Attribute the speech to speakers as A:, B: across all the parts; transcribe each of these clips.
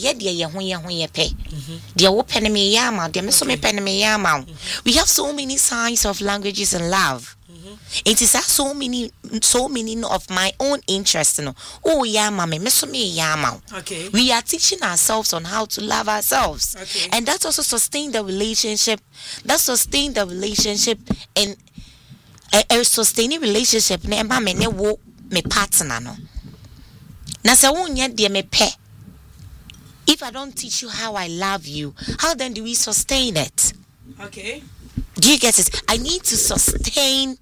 A: ye de ye ho ye pe. De wo pen me yama, de me so me pen me yama. We have so many signs of languages in love. It is so many of my own interest. Oh yama me so me yama.
B: Okay.
A: We are teaching ourselves on how to love ourselves.
B: Okay.
A: And that also sustain the relationship. That sustain the relationship and a sustaining relationship na ema me ne wo me partner no. Na se wonya de me pe. If I don't teach you how I love you, how then do we sustain it?
B: Okay.
A: Do you get it? We need to sustain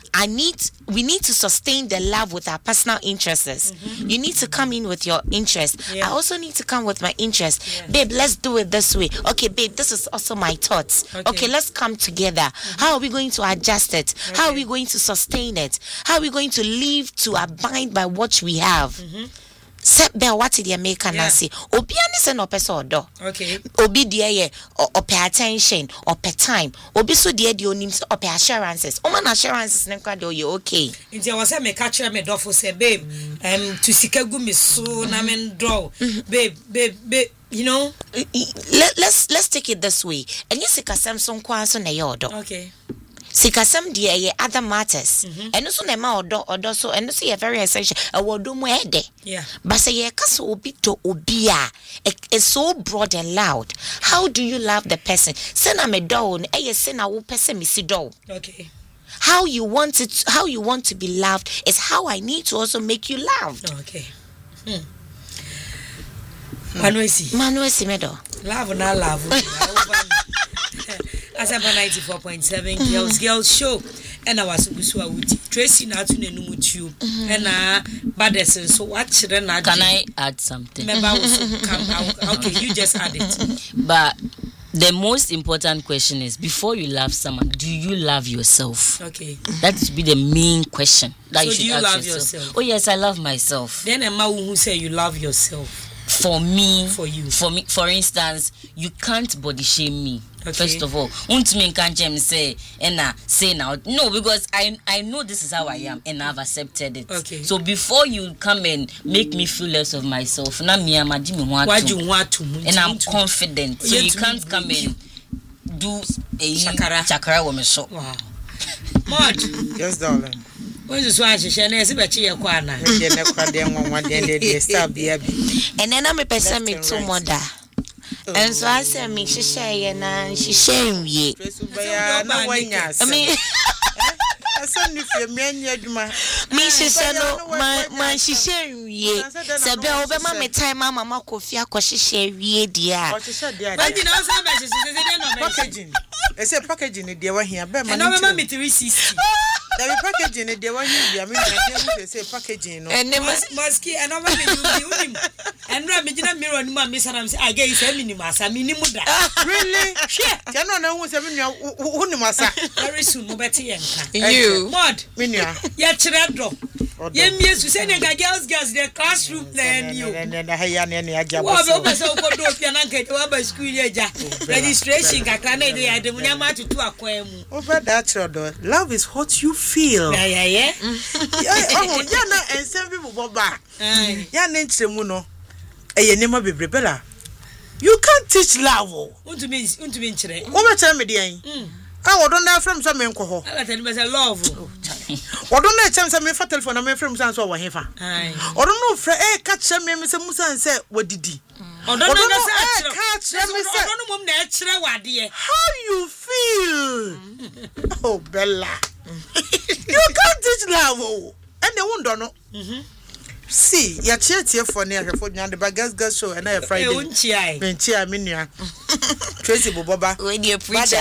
A: the love with our personal interests. You need to come in with your interest. I also need to come with my interest. Babe, let's do it this way. Okay, babe, this is also my thoughts. Okay, let's come together. How are we going to adjust it? How are we going to sustain it? How are we going to live to abide by what we have? Set be what the American say. Obi ani se no person odo.
B: Okay.
A: Obi de ye or pay attention or pay time. Obi so de onim se or pay assurances. O man assurances nem kwa do you okay.
B: Nti I was say me catch me dofo say babe to sika gu me so na me do. Babe, you know,
A: let's take it this way. And yes sika Samsung kwa so na ye odo.
B: Okay.
A: Sikasem de ye other matters. And so na ma odo so and so ye very essential. A wodo mu ede.
B: Yeah.
A: But say ye kasa obi to obi a it's so broad and loud. How do you love the person? Say na me do na ye say na wo person me si do.
B: Okay.
A: How you want to be loved is how I need to also make you loved.
B: Okay. Manuesi
A: medo.
B: Love na love. Asaba 94.7 girls show and our subusu awuti Tracy na atu na numu tube and baddest so what children na.
C: Can I add something?
B: Remember okay, you just add it.
C: But the most important question is, before you love someone, do you love yourself?
B: Okay.
C: That should be the main question that
B: So
C: you should
B: do you
C: ask
B: love
C: yourself. Oh yes, I love myself.
B: Then a man who say you love yourself.
C: For me,
B: For you.
C: for me, for instance, you can't body shame me.
B: Okay.
C: First of all, untumi can't say now. No, because I know this is how I am and I've accepted it.
B: Okay.
C: So before you come and make me feel less of myself, na me am
B: Why do you want to?
C: and I'm confident. So you can't come and do a chakra with me so.
B: Wow. Mod.
D: Yes, darling.
B: When you switch, she na esi bachi ya kwa na.
D: Je ne kwa de nwa de star bia bi.
A: And then I'm a person me to mother. And so I say me she share na she share wie.
D: Na wanya.
A: I mean
D: Asa ni fe me anya adwuma.
A: me she say no man she share wie. Se be obema me time mama Kofi akọ share wie dia.
D: O she dia.
B: But you know say be she say no
D: Packaging. E say packaging dey wa hia be man.
B: No me me 360.
D: The packaging dey wa hia me na say packaging no.
A: And
B: Maski and no me you him. And ra me gina mirror ni ma me sanam say again say minimum asa minimum da.
D: Really? Sure. Tell no hu say me hu asa.
B: Very soon mo beti yenka.
A: you
B: Mod.
D: Me nua.
B: Ya chire do. Ye miesu say na girls the classroom na you.
D: Na ha ya na aja
B: Wa be o say ko do pia na nka wa ba school ye ja. Registration kakra na dey adem nya ma tutu akwan mu.
D: Over that do. Love is what you feel.
B: Yeah.
D: Oh, ya na ensem bi bo ba. Ya na ntremu no. Eye nema bebrebela. You can't teach love.
B: Untumi nchire.
D: Wo be tell me dey. Ah, wo don na from so me nko ho.
B: Ala tell me say love.
D: Wo don na chem say me fa telephone na me from so wo hefa.
B: Ai.
D: Wo don no fra catch me say musa say wadidi.
B: Odo no say
D: catch me say
B: odo no mom na chire wade.
D: how you feel. Oh Bella. You can't teach love. And they won't do no. See, ya tie for near for the Bagas show and I Friday.
B: Unchi
D: Benchia minia. Tracy Boba.
A: when you preacher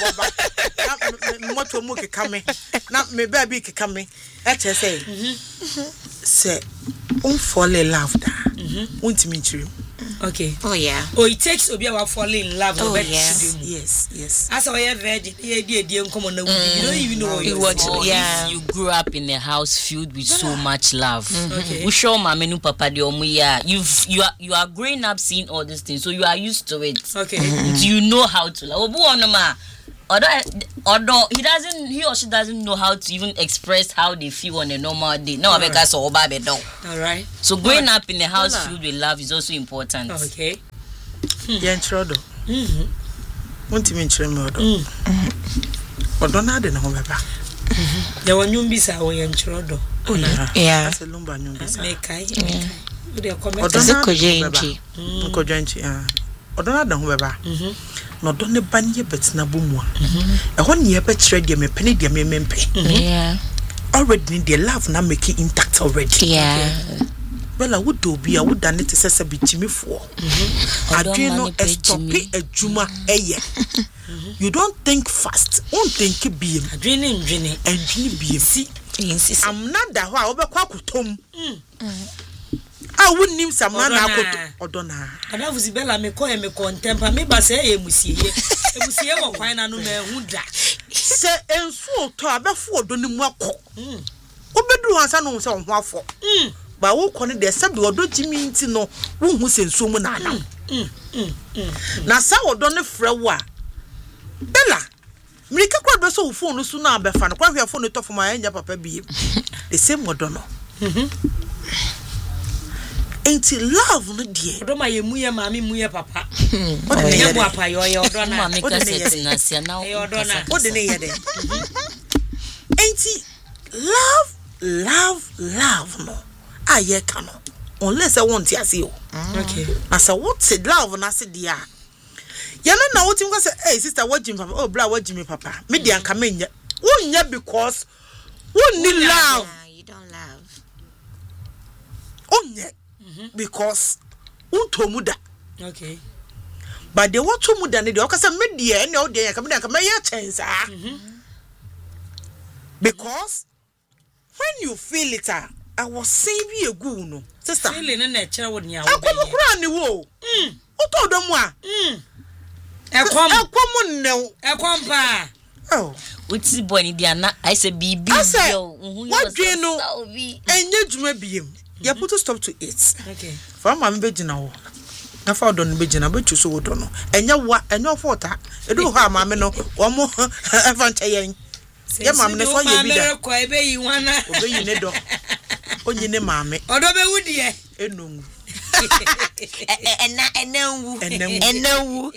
D: Moto muke kame. Na me baby ke kame. Say. Say, fall in love da. Untimi nchiri.
B: Okay.
A: oh yeah
B: Oh, it takes obi a fall in love.
A: Oh, yes.
D: Yes.
B: As I am virgin, you don't even know what you
A: want
B: want.
A: to- yeah.
C: If you grew up in a house filled with so much love.
B: Okay.
C: We show mama nu papa de omu ya. You are growing up seeing all these things, so you are used to it.
B: Okay.
C: So you know how to love. Obu onoma. Although he or she doesn't know how to even express how they feel on a normal day. No, because
B: All right.
C: so growing up in a house filled with love is also important.
B: Okay.
D: yen chrodo wonti me nkyere me odo odo na de na ho beba
B: ya wanyum bisa wo yen chrodo
A: yeah
D: aselumba nyum bisa
B: me kai de comment
D: odo na
A: kojenji
D: odo na de ho beba no do ne banye betina bomu a ho ne ye be kire de me pene de me mempe
A: yeah
D: already the love na make it intact already
A: yeah
D: well I would do be I would done it to say be Jimmy for adreno estopi ejuma eye you don't think fast won't think be
B: adreno
D: and be see I'm not that wa obekwa kutom I wouldn't name some man odona
B: ada vuzibela me ko e me contempa me ba se e musie wo kwan na no me hu da
D: se ensu to abefu odo ni mu akọ obeduru ansa no se ho afọ ba wo kọ ne de se be odo jimi nti no wo hu se nsu mu na anam na sa odo ne frɛ wo a bela mirika kwa do so wo phone su na abefa no kwa hwe phone to fo ma anya papa bi the same odo no ain't love no dear
B: odo ma ye mu ye ma mi mu ye papa
D: what the
B: ye bu apa yo odo na
C: ma make cassette na sia na
B: odo na
D: what the ye there ain't love no aye ka no unless I want to see o
B: okay
D: as I want to love na se dia ya na what him go say hey sister what Jimmy papa oh bra what Jimmy papa me dia nka menya wonnya because wonni love
A: you don't love
D: onye because untomuda
B: okay
D: but they want to muda ne de okasa media ne o de ya ka me ya chance because when you feel it I was saying be a good no sister
B: feeling na chere wo nia wo
D: akwa ni wo uto do mu a ekom ne
B: ekom pa
D: oh
C: What's boy ni dia na I say bibi yo
D: what do you know enye djuma biem you put a stop to it
B: okay
D: for ma me gina wo na fa do no be gina be chuso wo do no enye wa enye ofota edu ho ama me no wo mo efa nche yen ye ma me so ye bi da
B: ko ebe yi wana
D: obe yi ne do onyi ne ma me
B: odo be wudi e
D: enongu
A: enenwu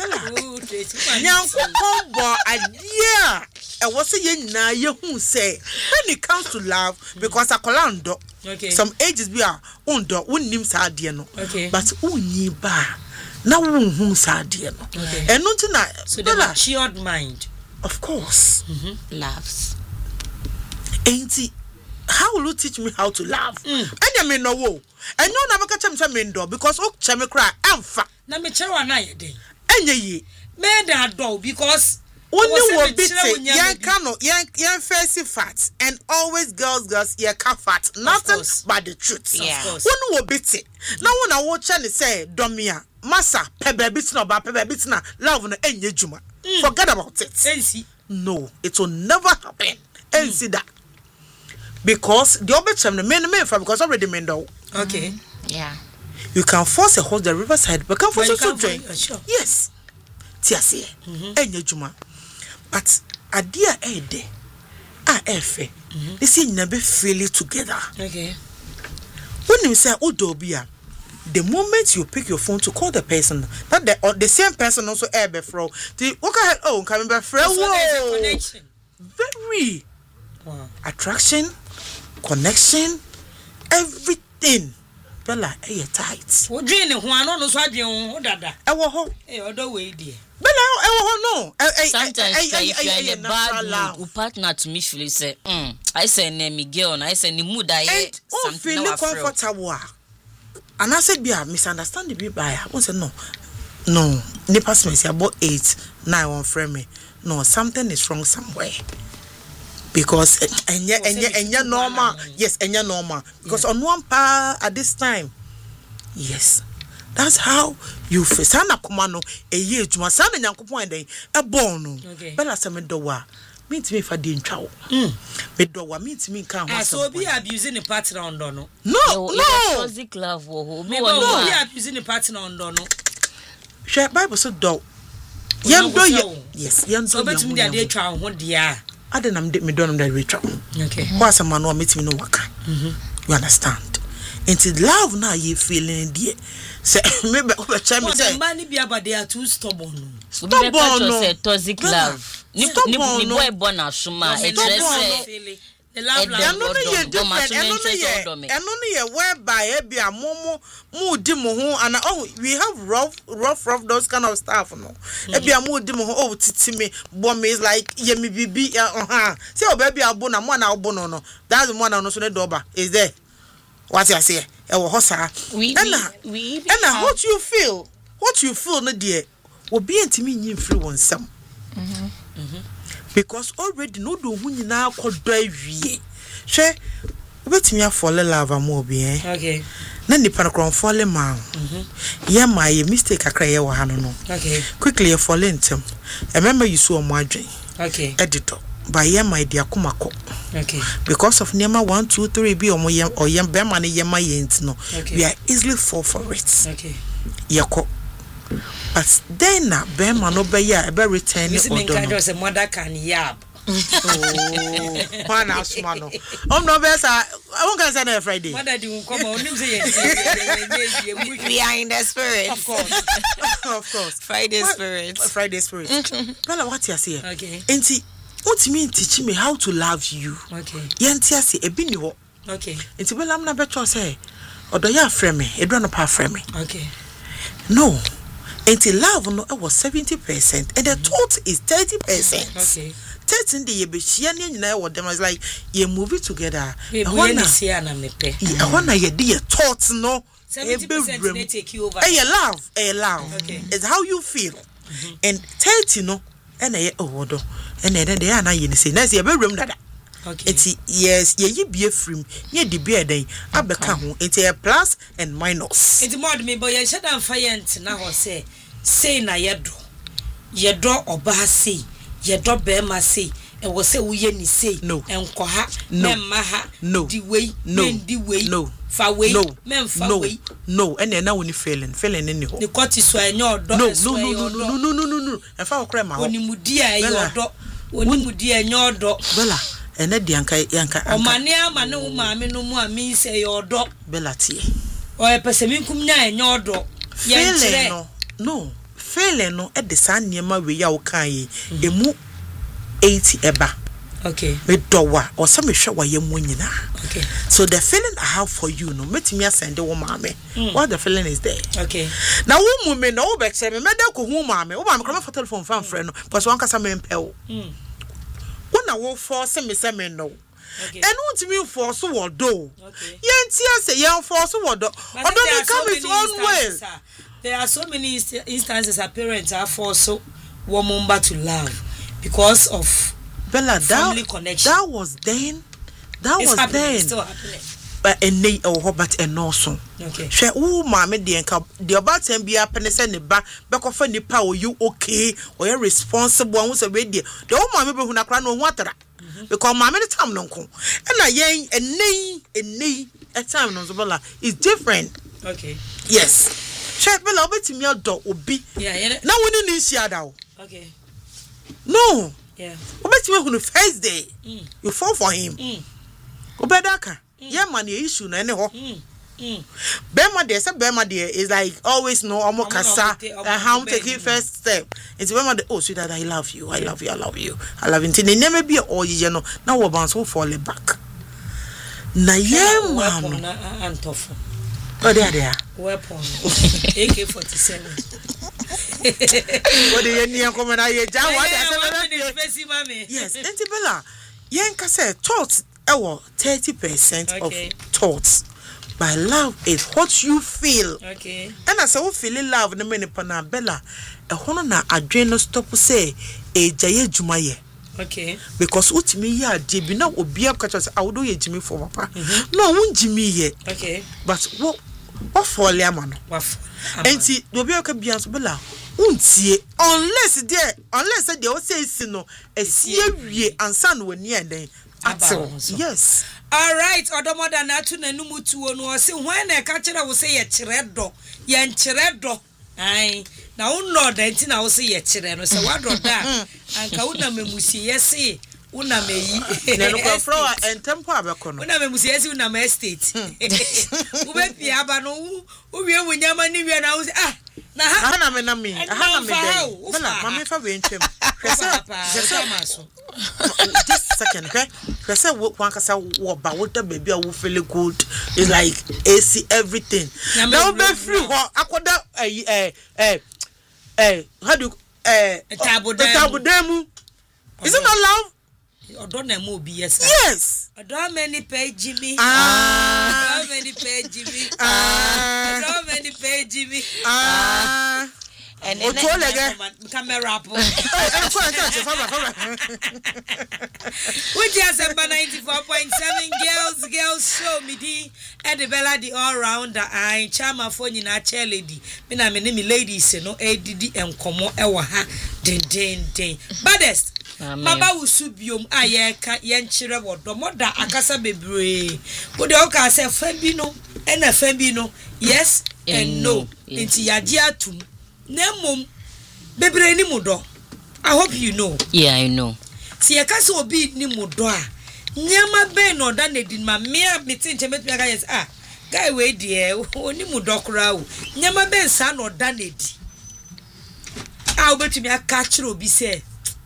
D: nyanko kombo adia e wo se ye nyina ye hu say when it comes to love because akolando
B: okay
D: some ages be a undo wonnim sa ade no
B: okay
D: but unyi ba na wonhu sa ade no eno nti na
B: so the matured mind
D: of course
A: loves
D: ain't how will you teach me how to love anya me no wo enyo na beka chem say me ndo because o chem kra amfa
B: na me chere wa na ye den
D: anya yi
B: me da do because
D: only will be yan cano yan face fat and always girls yan can fat nothing but the truth
A: yeah
D: one will be it now when I watch and say domia massa pebe bitina ba pebe bitina love no enye juma forget about it no it will never happen and see that because the obechem the men because already men do
B: okay
A: yeah
D: you can force a horse the riverside but can force to join
B: sure
D: yes tiase enye juma but adia ede efe they say never feel it together
B: okay
D: when you say odobia the moment you pick your phone to call the person that the same person also ebe fro the okay oh come be fro
B: connection
D: very attraction connection everything bella tight
B: wo dwen ne ho ano no so adwen ho dada
D: ewo ho
B: odo we die
D: bella ewo ho no
C: sometimes if you are in a bad mood your partner to me feel say I say na me girl na I say ni mood I
D: something feel comfortable and I said be a misunderstand be by I say no ne pass me say about 8-9 one frame me no something is wrong somewhere because enya normal yes enya normal because on one part at this time yes that's how you feel sana komano eye ejuma sana nyankopon enden e born no bela se me do wa me ntimi fa de ntwa wo me do wa me ntimi kan ho
B: so be abusing the partner on do no
C: toxic love wo
B: me no be abusing the partner on do no
D: share bible so do yam do yes yam
B: so betum de ade twa ho dia
D: adenam de me do nam da retwa
B: okay
D: what's a man no metimi no waka you understand into love na you feeling there say me be check me say
B: man be about they are too stubborn.
C: Stubborn toxic love. Ni boy born asuma e dress
D: the love whereby ebia mo di mo ho and we have rough those kind of stuff no ebia mo di mo ho titi me bom is like yemi bibi say obabi abo na mo na obo no that's the one na no so ne doba is there what you say e wo ho sa and what you feel no there obi entimi nyi free won sam because already no do hu nyina akodo awie hwe obetimi fall in love am obi
B: okay
D: na nipa no kron fall in ma yeah my mistake akra ye wo ha no
B: okay
D: quickly you fall in tem remember you so mo adwen
B: okay
D: editor by yeah my dia komako
B: okay
D: because of nema 1 2 3 bi omo yem oyem be ma ne yema yent no we are easily fall for it
B: okay
D: yeko but then na be ma no be ya e be return
B: the order. This mean kind mother can yab.
D: One house man no. No be sa I won't can say na Friday.
B: Mother di come on nim say
A: we are in the spirit.
D: Of course.
A: Friday spirit.
D: Well, what you say?
B: Okay.
D: Enti what mean teach me how to love you?
B: Okay.
D: Yenti ase e bi ni ho.
B: Okay.
D: Enti belam na beto say odo ya frame me, e do no pa frame me.
B: Okay.
D: No. Until love no was 70% and the thought is 30%.
B: Okay.
D: 30 the ye be share nyina what them is like you move it together.
B: I wanna see na me pe.
D: I wanna ye the thoughts no
B: 70% they take you over.
D: Love.
B: Okay.
D: It's how you feel. And 30 no and odo and then they are na ye say na say be room dada.
B: Okay.
D: It's yes, ye be free. Ye di be den abeka ho. It's a plus and minus.
B: It's more me boy ye shadan fire na ho say na yedo oba say yedo be ma say e wo say wo ye ni say enko ha memma ha di way men di way fa way men fa way
D: no and na woni feeling ni ho
B: the court is so enyo odo
D: no e fa okra ma ho
B: oni mudi a enyo odo
D: bella ene di yanka
B: o mane ama ne wo maame no mu a mi say odo
D: bella tie
B: o e pese mi kum nya enyo odo ye nchire
D: no feeling no e de san niema we ya wo kan yi emu 80 eba
B: okay
D: me dowa or some hwe wa yemu nyina
B: okay
D: so the feeling I have for you no metimi asende wo maame what the feeling is there
B: okay
D: now wo mu me no wo be kse me da ko hu maame wo maame kro for telephone fan frɛ no because one kasa me mpɛ wo na wo force me se me no okay and what me force wo do
B: okay
D: yenti ase yen force wo do odo me come its own way.
B: There are so many instances that parents are forced woman to love because of
D: Bella,
B: family connection.
D: That was then. That
B: it's
D: was
B: happening,
D: then.
B: it's still happening.
D: But any but and also.
B: Okay.
D: She mama the about them be happen send the back of nipa or you okay or you responsible and who's a radio. The old mamma who na cry no water. Because mamma the time no come. And I yen a nay a time no Bella is different.
B: Okay.
D: Yes. Check Bella obeti me do obi.
B: Yeah.
D: Now we need share that.
B: Okay.
D: No.
B: Yeah.
D: Obeti me the first day. You fall for him. Obedaka. Yeah man the issue na any ho. Bema there say Bema there is like always no omo kasa how take it first step. It's Bema the oh sweetheart I love you. I love you. Until they never be all you know. Now we bounce fall back. Na yeah man.
B: Antofo.
D: Oh, there.
B: Weapon. AK-47.
D: What do you need? Come on, yes, Bella. Yanka said thoughts. 30% of thoughts. By love is what you feel.
B: Okay.
D: And as I feel love, the many pana Bella. A honor adrenal stop say a jaye jumaye.
B: Okay.
D: Because ultimately ya Jimmy now will be up catchers. I would do ye Jimmy for papa. No, won't Jimmy ye.
B: Okay.
D: But what for Liaman? And see, do be a cabians Bella. Won't see unless they will say no, a see and son when near day. Yes.
B: All right, Odomoda Natu Numutu no say when a catcher will say a chiredo, yan chiredo. Aye. Now no, then I will say a chireno. So what do that? And Kauna Memusi, yes, una meyi
D: na no kwa fro en tempo abeko no
B: una me musiasi una me estate ube pia aba no uwie wunyama ni wie na wo na ha
D: na me na me aha na me dey bela mama fa we ntwem hwese maso this second hwese wan kasa wo ba wo da baby a wo feel good is like AC everything now be free ho akoda how do tabodemu is it not love
B: Odona mo bi yes.
D: Yes.
B: Odona many pay Jimmy. Odona many pay Jimmy. Odona many pay Jimmy.
A: And then
B: camera up. Which is about 94.7 girls show me the Edibella the all rounder. I charm phone in a chair lady. Me na me name ladies no ADD and komo ewa ha den. Baddest. Mama usubium ayeka yenchire wodo moda akasa bebre wo de oka say fambino ena fambino yes and no enti yaje atum na mom bebre ni mudo. I hope you know.
C: Yeah, I know.
B: Si akasa obi ni mudo a nyama be no da na din ma me metin chemet me ga yes guy we die oni mudo kura wo nyama be nsa no da na di obetumi aka kire obi say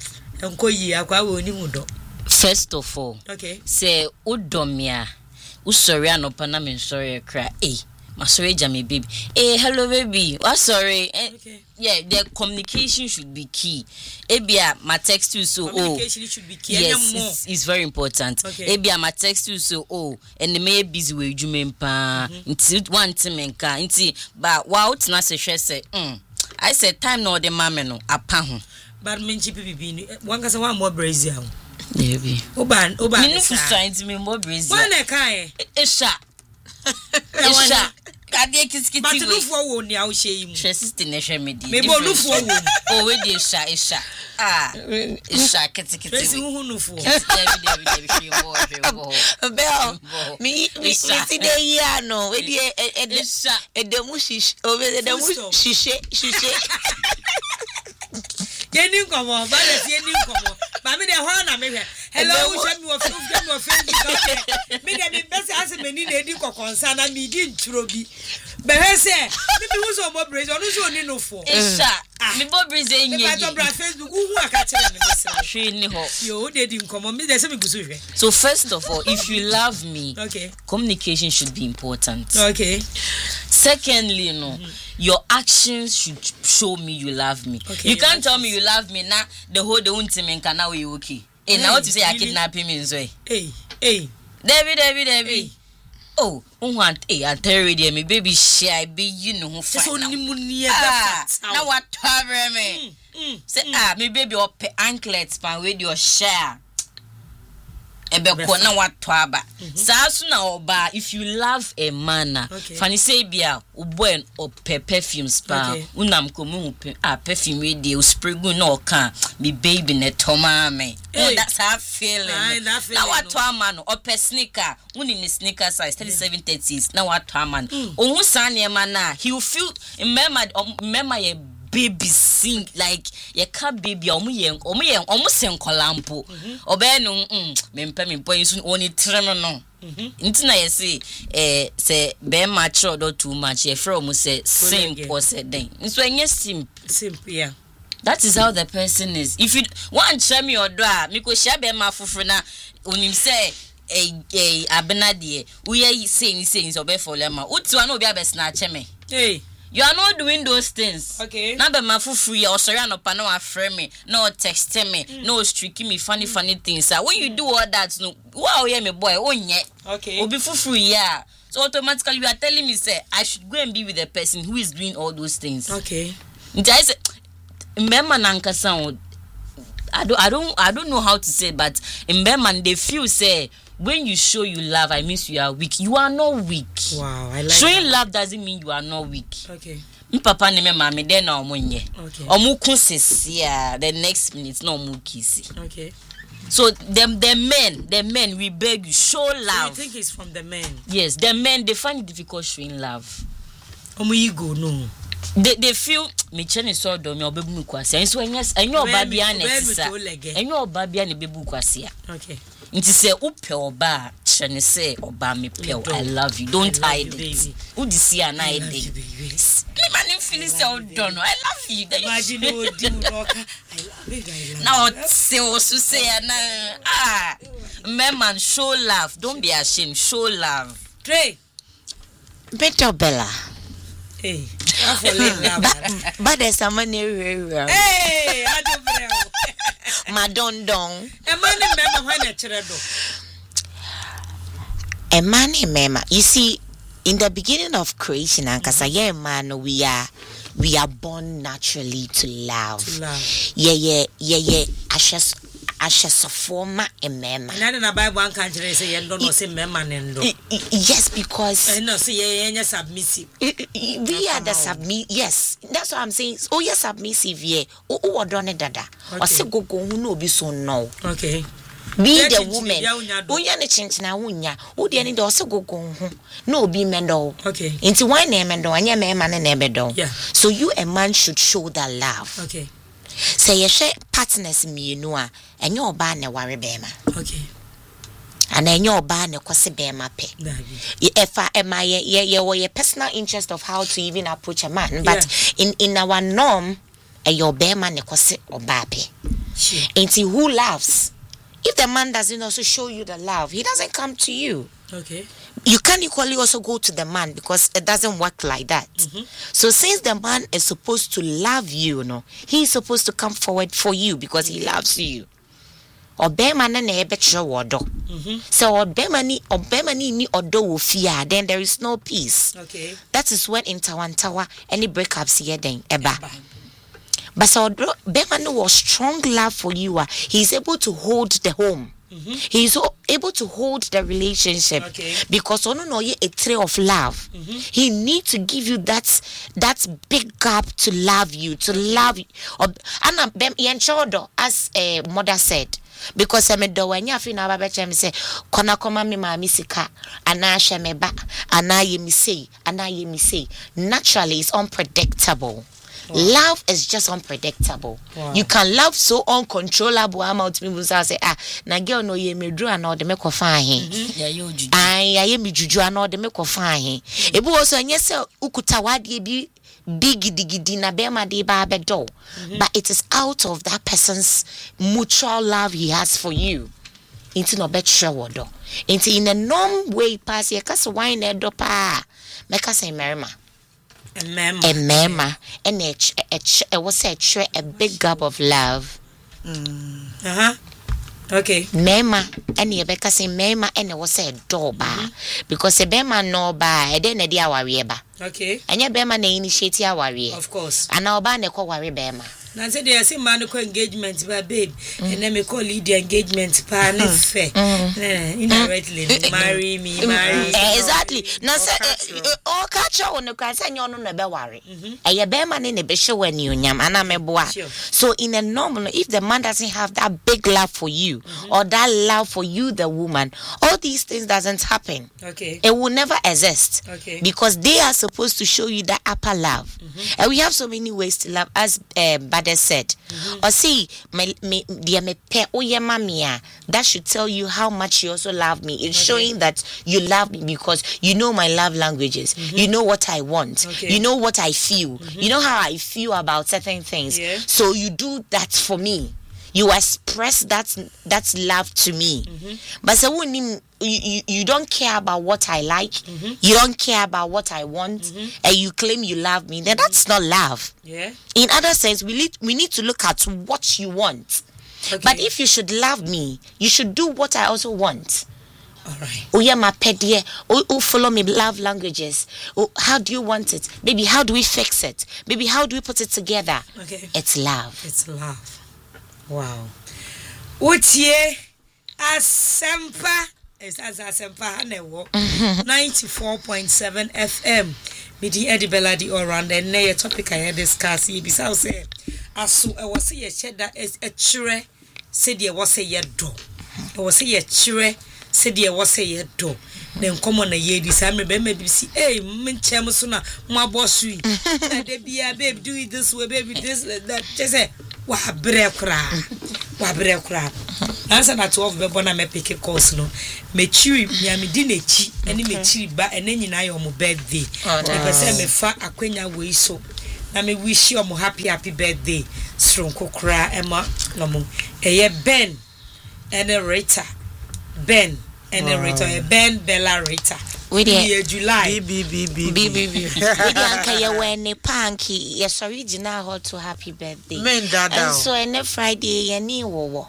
C: first of all,
B: okay.
C: Say udomia, usori anopa na me sorry cry. My sorry Jamie baby. Hello baby. Sorry.
B: Okay.
C: Yeah, the communication should be key. Ebia my text you so
B: communication should be key.
C: Yes, it's very important.
B: Okay.
C: Ebia my text you so and the may busy with you mempa. Until one timenka. Until but wow na say I said time no the mama no apa.
B: But minchi pipi one kasa one more Brazil.
C: Baby.
B: Oba.
C: Me no trying to me more Brazil.
B: One e kai.
C: Esha. Kade kiskiti.
B: But no for wo ni a wo hye mu.
C: She sister na hwe me di.
B: Me bo no for wo.
C: Oh we di esha. Esha kitikiti.
B: Presi hu no for.
C: David she bo.
A: Bell. Me see the year no. We di
C: esha.
A: Edemu shish. Edemu shishe.
B: Yeni nkomo, ba le yeni nkomo. Ba me de ho na me hwe. Hello, show me of Facebook. Me de me best as me ni na di kokonsa na me di nturo bi. Be he se, me bi wo so mo brace, onu so ni no fo.
C: Esha. Me bo brace enye.
B: Me ba to bra Facebook, hu aka kire me se.
C: Hwe ni ho.
B: Yo, de di nkomo, me de se me gusu hwe.
C: So first of all, if you love me,
B: okay,
C: communication should be important.
B: Okay.
C: Secondly, your actions should show me you love me.
B: Okay,
C: you can't tell me you love me now. The whole the untimen can now you okay. Now what you say? I kidnapping me in way.
B: Hey.
C: Debbie. Oh, I tell you, me baby, shy be you know who fight.
B: So ni munia
C: now what cover me? Say me baby or anklets pan with your share. Ebe na watwa ba sasu na oba if you love a man fani say bia uboen or perfumes pa unam komu perfume we dey spray gun na oka me baby ne toma me that's how feeling na watwa man or sneaker uni ni sneaker size 37-30s na watwa man ohun san ne man na he will feel remember ye baby sing like ye ka baby omu sen kolampo obe no me boy so oni trem no ntina ye say be mature do too much ye from say simple say den so enye
B: simple yeah.
C: That is how the person is. If you want to me or do me ko share be ma fufuru na onim say abenadie we are saying so be for lema utu an obi abesna me.
B: Hey,
C: you are not doing those things.
B: Okay.
C: Now be my free or sorry no pa no aframe me, no text me, no streaking me funny things. When you do all that, no, wow, yeah, me boy, oh yeah.
B: Okay.
C: Obi free, yeah. So automatically you are telling me say I should go and be with the person who is doing all those things.
B: Okay.
C: I say, remember nankasa, I don't know how to say, but in Berman they feel say when you show you love, I mean you are weak. You are not weak.
B: Wow, I like
C: showing
B: that.
C: love doesn't mean you are not weak.
B: Okay.
C: Me papa ne me mama de na omunye.
B: Okay.
C: Omu kunsesia the next minute no omu kisi.
B: Okay.
C: So the men we beg you show love.
B: So you think it's from the men?
C: Yes, the men they find it difficult showing love.
B: Omu ego no.
C: they feel me chene so do me obebu kwase enso enyo oba bia na tisa enyo oba bia na bebu kwase a
B: okay
C: nti se upe oba chene se oba me pe I love you don't hide it udi see an I dey me man feel so don't know I love you
B: imagine o di unoka I love you
C: now say o so say na man show love don't be ashamed show love
B: Trey
A: Better Bella.
B: Hey,
A: but there's someone here.
B: Hey, I don't
A: know. Madondong.
B: A man remember when a child.
A: A man remember. You see, in the beginning of creation, and cause man, we are born naturally to love. Yeah. Ashes of former a mema.
B: And then I buy one country say you don't say mema nendo.
A: Yes, because
B: I know say you submissive.
A: We are the submissive. Yes, that's what I'm saying. Oh, yes, submissive. Yeah. Oh, done dada. Or say go who no be so no.
B: Okay.
A: Be the woman. Oh, ya ne chinchina wunya. Oh, the any do say go no be mendo.
B: Okay.
A: Into one name and do anya mema ne nebedo.
B: Yeah.
A: So you a man should show that love.
B: Okay.
A: Say you share partners me you know and your ban na worry bema.
B: Okay.
A: And then your ban na kwase bema pe. If I am your personal interest of how to even approach a man, but in our norm your bema na kwase oba pe.
B: Sure.
A: Until who loves? If the man doesn't also show you the love, he doesn't come to you.
B: Okay.
A: You can't equally also go to the man because it doesn't work like that. So since the man is supposed to love you, he is supposed to come forward for you because he loves you. Obema na ebe chiro odo. So obema ni odo wo fear, then there is no peace.
B: Okay.
A: That is when in Tawantawa any breakups here then eba. But so Bema no was strong love for you. He is able to hold the home. He is able to hold the relationship because no a tray of love. He needs to give you that big gap to love you, Anna bem yenchodo as a mother said. Because I'm a do when you feel now about say kona koma mi ma misika ana shemeba ana yemi say naturally it's unpredictable. Wow. Love is just unpredictable. Wow. You can love so uncontrollable. I'm out people say na girl no ye me drew and all the make of fine.
C: Yeah, you juju.
A: I me juju and all the make of fine. Ebu also yes ukutawadi be big gidi na bema de ba bedo. But it is out of that person's mutual love he has for you. Into no bet sure do. Into in a norm way pass ye cause wine edo pa. Make us say merima. A mema and it was a big gap of love.
B: Okay.
A: Mema and you better say mema and it was a door bar because a bema no bar and then a dear warrior.
B: Okay.
A: And your bema na initiate your warrior.
B: Of course.
A: And our band call worry bema.
B: Now say they say man engagement by babe and then me call lead the engagement pa na fair. Indirectly marry me.
A: Exactly. Now say all catch on the can say you no be worry. And your bema na be show when you nyam ana meboa. So in a normal if the man doesn't have that big love for you or that love for you the woman, all these things doesn't happen.
B: Okay.
A: It will never exist.
B: Okay.
A: Because they are supposed to show you that upper love. And we have so many ways to love as Bade said. Or see that should tell you how much you also love me. It's showing that you love me because you know my love languages. You know what I want. You know what I feel. You know how I feel about certain things. So you do that for me. You express that love to me. But so you don't care about what I like. You don't care about what I want, and you claim you love me. Then that's not love.
B: Yeah.
A: In other sense, we need to look at what you want. Okay. But if you should love me, you should do what I also want.
B: All right.
A: Oh yeah, my pet dear. Oh, follow me love languages. Oh, how do you want it? Baby, how do we fix it? Baby, how do we put it together?
B: Okay.
A: It's love.
B: It's love. Wow. Utie Asempa is as Asempa Hanewo 94.7 FM. Midi Edibella di around and nay topic I discuss. Bisa say asu I was say a shed that is a chure said ye was a yedo. I was say a chure said ye was say ye do then come on a year this I maybe see hey men so na my boss we they be a babe do it this way baby this that just say wa bre kra answer na 12 be bona me pick course no me chiri me di na chi ene me chiri ba ene nyina yo mo birthday e pese me fa akwenya we so na me wish you mo happy birthday stronko kra ema no mo eye Ben ene Rita Ben ene Rita Ben Bella Rita we dey July
A: BBBB we dey anka ye when panky yes original hot to happy birthday
D: men dada
A: and so ene Friday ye ni wo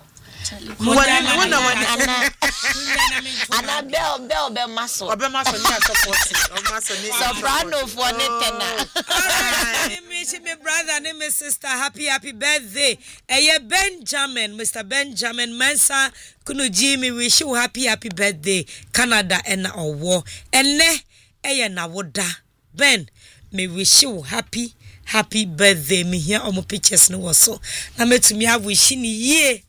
A: ana bell be maso
D: ni support
A: soprano for netena
B: me brother and my sister happy birthday Benjamin Mr. Benjamin Mensa kunu Jimmy wish you happy birthday Canada and owo ene na woda Ben me wish you happy birthday me here on my pictures no was so na metumi have wish ni ye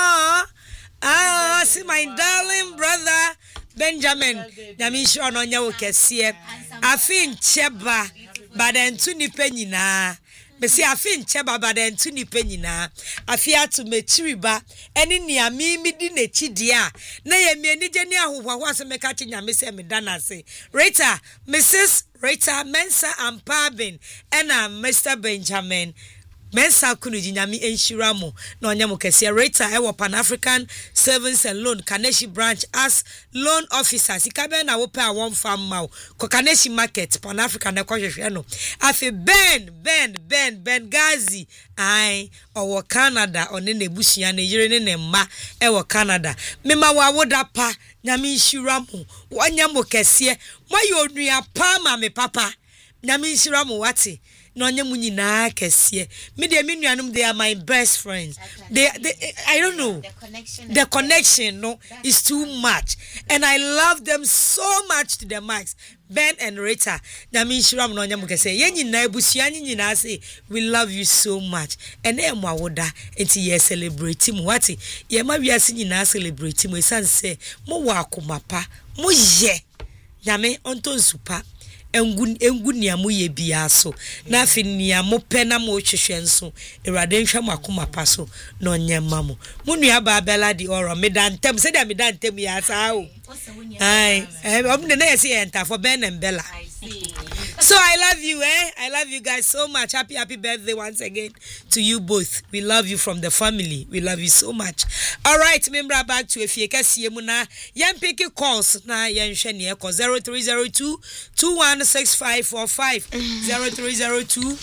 B: see my darling brother Benjamin nyami sure no nya wo kese afin cheba badentu nipa nyina me si afin cheba badentu nipa nyina afia to metiriba eni nia mi di nechi dia na ye mi ani gye ni ahohwa ase me ka che nyame se me dana se Rita Mrs. Rita Mensa Ampabin ena Mr. Benjamin Mensa kunuji nyami enshiramo na onyamo kese Rita ewo Pan African Savings and Loan Kaneshi branch as loan officer sikabe na wo pe a one farm maw ko Kaneshi market Pan African na kwahwehwe no afi Ben Gazi ai owo Canada one na ebusia na yire ne mma ewo Canada mema wa woda pa nyami enshiramo wonyamo kese moyo onua pa ma me papa nyami enshiramo wate no nyemu nyina kese me de me nuanum they are my best friends they I don't know the connection no is too much and I love them so much to the max Ben and Rita nyami shiram no nyemu kese ye nyina ebusia nyina say we love you so much and em wawoda enti ye celebrate mu wati ye ma wiase nyina celebrate mu esanse mo wa akomapa mo ye nyame onto nsupa engu niamu ye bia so na afi niamu pe na mo hwehwe nso ewrade nhwa makoma pa so na onyema mo nua ba bela di oro medantem se dia medantem ya sa o ai obne na yesi enter for Ben and Bella. So I love you I love you guys so much. Happy birthday once again to you both. We love you from the family. We love you so much. All right, remember back to Efie Kasiye mu na yan pick calls na yan hwe ne e 0302 216545 0302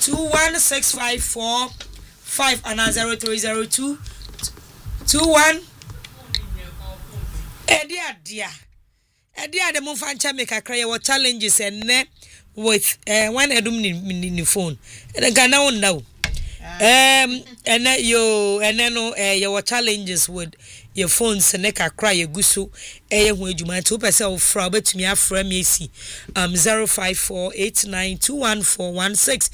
B: 216545 and 0302 21 Edia de mo fancha make akra ye challenges enne with one edum ni phone and Ghana on now and no your challenges with your phones and neka cry ye guso hu adwuma to pese wo fra betumi afra me esi 0548921416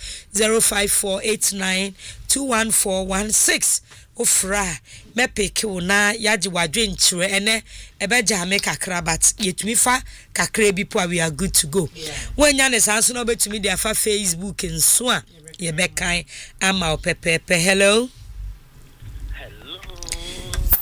B: 0548921416 ofra me pick na yaji wadwe nchire ene ebeja me kakra but yetumi fa kakra bi po we are good to go wenya ne sanso no betumi dia fa Facebook nso a ye bekan ama opepepe hello